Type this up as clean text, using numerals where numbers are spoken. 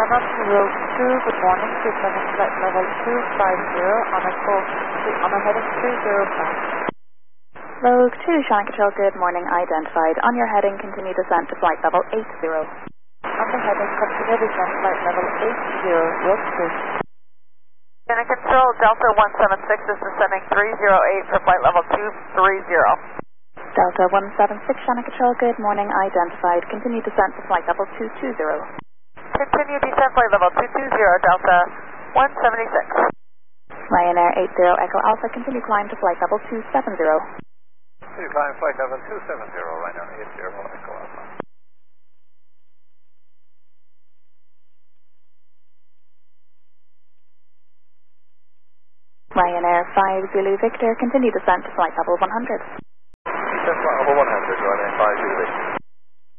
Road 2, good morning, descending flight level 250 on a heading 305. Rogue 2, Shannon Control, good morning, identified. On your heading, continue descent to flight level 80. On the heading, continue descent flight level 80, Rogue 2. Shannon Control, Delta 176 is descending 308 for flight level 230. Delta 176, Shannon Control, good morning, identified. Continue descent to flight level 220. Continue descent flight level 220, Delta 176. Ryanair 80 Echo Alpha, continue climb to flight level 270. Continue climb flight level 270, Ryanair 80 Echo Alpha. Ryanair 5 Zulu Victor, continue descent to flight level 100.